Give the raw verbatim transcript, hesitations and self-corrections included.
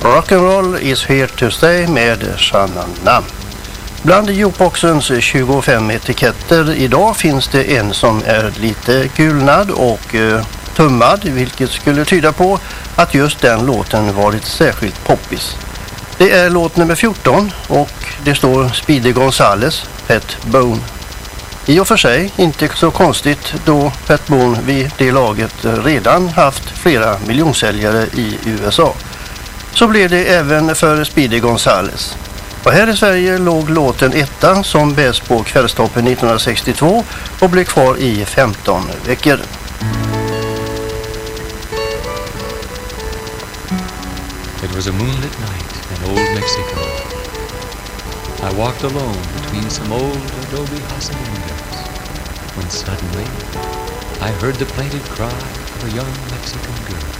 Rock'n'roll is here to stay med Shanana. Bland jukeboxens tjugofem etiketter idag finns det en som är lite gulnad och eh, tummad, vilket skulle tyda på att just den låten varit särskilt poppis. Det är låt nummer fjorton och det står Speedy Gonzales, Pet Bone. I och för sig inte så konstigt då Pet Bone vid det laget redan haft flera miljonsäljare i U S A. Så blev det även för Speedy Gonzales. Och här i Sverige låg låten etta som bäst på kvällstoppen nittonhundrasextiotvå och blev kvar i femton veckor. It was a moonlit night in old Mexico. I walked alone between some old adobe haciendas when suddenly I heard the plaintive cry of a young Mexican girl.